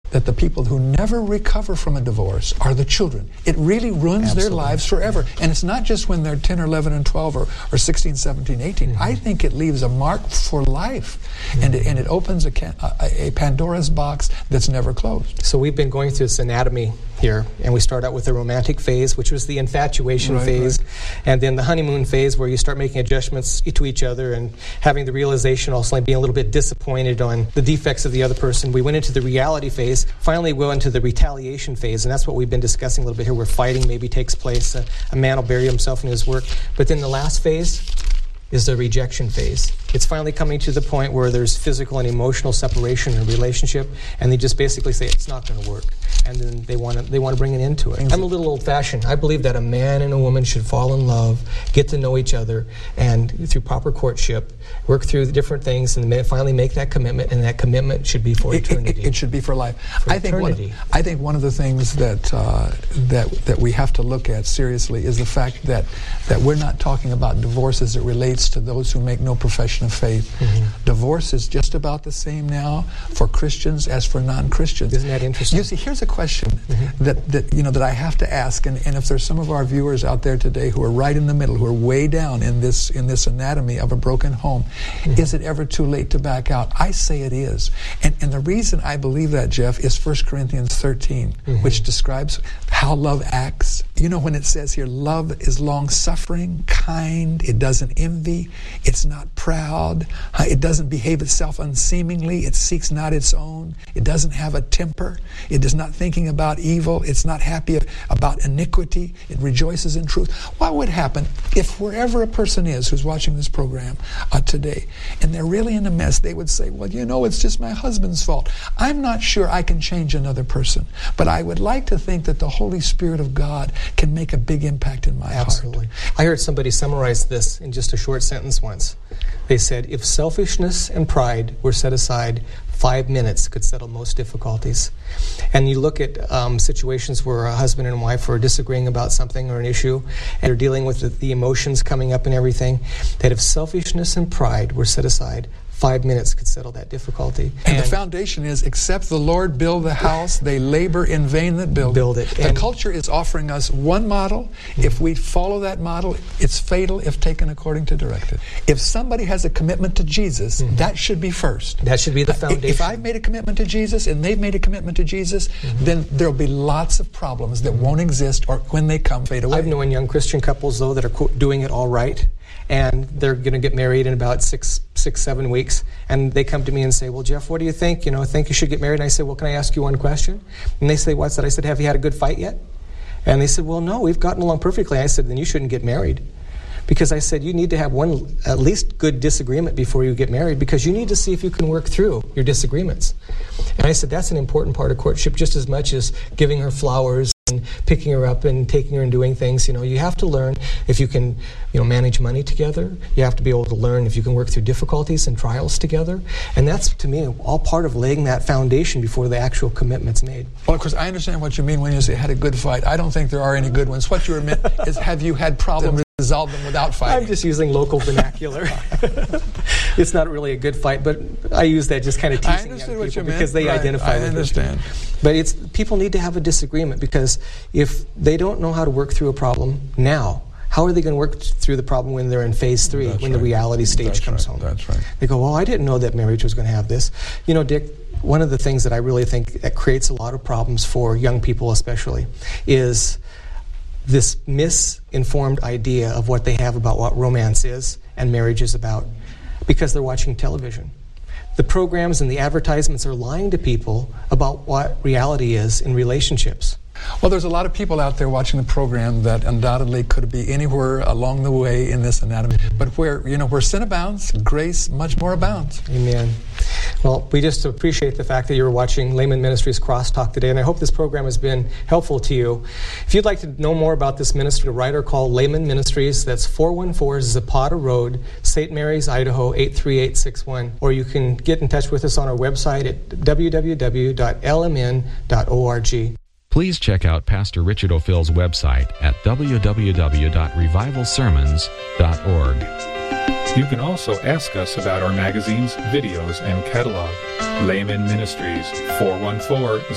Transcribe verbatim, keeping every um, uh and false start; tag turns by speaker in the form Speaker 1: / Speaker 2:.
Speaker 1: that the people who never recover from a divorce are the children. It really ruins Absolutely. Their lives forever. And it's not just when they're ten or eleven and twelve or, or sixteen, seventeen, eighteen. Mm-hmm. I think it leaves a mark for life. Mm-hmm. And, it, and it opens a, can, a, a Pandora's box that's never closed.
Speaker 2: So we've been going through this anatomy here, and we start out with the romantic phase, which was the infatuation
Speaker 1: right,
Speaker 2: phase,
Speaker 1: right.
Speaker 2: and then the honeymoon phase, where you start making adjustments to each other and having the realization, also being a little bit disappointed on the defects of the other person. We went into the reality phase. Finally, we went into the retaliation phase, and that's what we've been discussing a little bit here, where fighting maybe takes place. A, a man will bury himself in his work. But then the last phase is the rejection phase. It's finally coming to the point where there's physical and emotional separation in a relationship, and they just basically say it's not going to work, and then they want to they want to bring an end to it. I'm a little old-fashioned. I believe that a man and a woman should fall in love, get to know each other, and through proper courtship, work through the different things, and then finally make that commitment, and that commitment should be for
Speaker 1: it,
Speaker 2: eternity.
Speaker 1: It, it should be for life.
Speaker 2: For
Speaker 1: I think
Speaker 2: eternity.
Speaker 1: One of, I think one of the things that uh, that that we have to look at seriously is the fact that that we're not talking about divorce as it relates to those who make no profession of faith. Mm-hmm. Divorce is just about the same now for Christians as for non-Christians.
Speaker 2: Isn't that interesting?
Speaker 1: You see, here's a question
Speaker 2: mm-hmm.
Speaker 1: that, that you know that I have to ask, and, and if there's some of our viewers out there today who are right in the middle, who are way down in this in this anatomy of a broken home, mm-hmm. is it ever too late to back out? I say it is. And and the reason I believe that, Jeff, is First Corinthians thirteen, mm-hmm. which describes how love acts. You know, when it says here, love is long-suffering, kind, it doesn't envy, it's not proud, it doesn't behave itself unseemingly, it seeks not its own, it doesn't have a temper, it is not thinking about evil, it's not happy about iniquity, it rejoices in truth. What would happen if wherever a person is who's watching this program uh, today, and they're really in a mess, they would say, well, you know, it's just my husband's fault. I'm not sure I can change another person, but I would like to think that the Holy Spirit of God can make a big impact in my
Speaker 2: Absolutely.
Speaker 1: heart.
Speaker 2: I heard somebody summarize this in just a short sentence once. They said, if selfishness and pride were set aside, five minutes could settle most difficulties. And you look at um, situations where a husband and wife are disagreeing about something or an issue, and they're dealing with the, the emotions coming up and everything, that if selfishness and pride were set aside, five minutes could settle that difficulty.
Speaker 1: And, and the foundation is, except the Lord build the house, they labor in vain that build,
Speaker 2: build it.
Speaker 1: The
Speaker 2: and
Speaker 1: culture is offering us one model. Mm-hmm. If we follow that model, it's fatal if taken according to directive. If somebody has a commitment to Jesus, mm-hmm. that should be first.
Speaker 2: That should be the foundation.
Speaker 1: If I've made a commitment to Jesus and they've made a commitment to Jesus, mm-hmm. then there'll be lots of problems that won't exist, or when they come, fade away.
Speaker 2: I've known young Christian couples, though, that are doing it all right, and they're going to get married in about six, six, seven weeks, and they come to me and say, well, Jeff, what do you think? You know, I think you should get married. And I say, well, can I ask you one question? And they say, what's that? I said, have you had a good fight yet? And they said, well, no, we've gotten along perfectly. I said, then you shouldn't get married. Because I said, you need to have one, at least good disagreement before you get married, because you need to see if you can work through your disagreements. And I said, that's an important part of courtship, just as much as giving her flowers and picking her up and taking her and doing things. You know, you have to learn if you can, you know, manage money together. You have to be able to learn if you can work through difficulties and trials together. And that's, to me, all part of laying that foundation before the actual commitment's made.
Speaker 1: Well, of course, I understand what you mean when you say had a good fight. I don't think there are any good ones. What you were meant is, have you had problems? Resolve them without fighting.
Speaker 2: I'm just using local vernacular. It's not really a good fight, but I use that just kind of teasing young people
Speaker 1: what you
Speaker 2: because
Speaker 1: meant.
Speaker 2: they
Speaker 1: right.
Speaker 2: identify
Speaker 1: I
Speaker 2: with
Speaker 1: understand.
Speaker 2: it. But it's people need to have a disagreement, because if they don't know how to work through a problem now, how are they going to work through the problem when they're in phase three,
Speaker 1: That's
Speaker 2: when
Speaker 1: right.
Speaker 2: the reality stage
Speaker 1: That's
Speaker 2: comes
Speaker 1: right.
Speaker 2: home?
Speaker 1: That's right.
Speaker 2: They go, well, I didn't know that marriage was going to have this. You know, Dick, one of the things that I really think that creates a lot of problems for young people especially is this misinformed idea of what they have about what romance is and marriage is about, because they're watching television. The programs and the advertisements are lying to people about what reality is in relationships.
Speaker 1: Well, there's a lot of people out there watching the program that undoubtedly could be anywhere along the way in this anatomy. But where, you know, where sin abounds, grace much more abounds.
Speaker 2: Amen. Well, we just appreciate the fact that you're watching Layman Ministries Crosstalk today, and I hope this program has been helpful to you. If you'd like to know more about this ministry, write or call Layman Ministries. That's four one four Zapata Road, Saint Mary's, Idaho, eight three eight six one. Or you can get in touch with us on our website at w w w dot l m n dot org.
Speaker 3: Please check out Pastor Richard O'Fill's website at w w w dot revival sermons dot org.
Speaker 4: You can also ask us about our magazines, videos, and catalog. Layman Ministries, four one four